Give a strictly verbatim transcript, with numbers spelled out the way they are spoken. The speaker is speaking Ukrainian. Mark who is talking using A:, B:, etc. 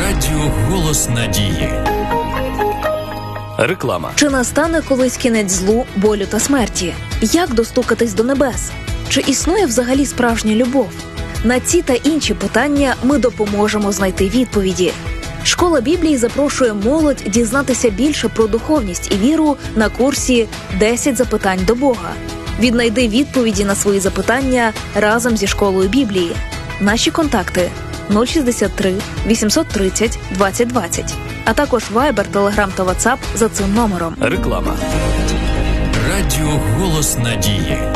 A: Радіо «Голос надії». Реклама.
B: Чи настане колись кінець злу, болю та смерті? Як достукатись до небес? Чи існує взагалі справжня любов? На ці та інші питання ми допоможемо знайти відповіді. Школа Біблії запрошує молодь дізнатися більше про духовність і віру на курсі «десять запитань до Бога». Віднайди відповіді на свої запитання разом зі школою Біблії. Наші контакти – нуль шістдесят три вісімсот тридцять двадцять двадцять, а також Viber, Telegram та WhatsApp за цим номером.
A: Реклама. Радіо «Голос надії».